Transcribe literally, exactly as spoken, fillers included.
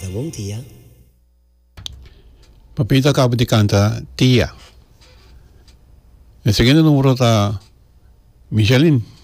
bom dia. Papito acaba de cantar Tía. El siguiente número está Michelin.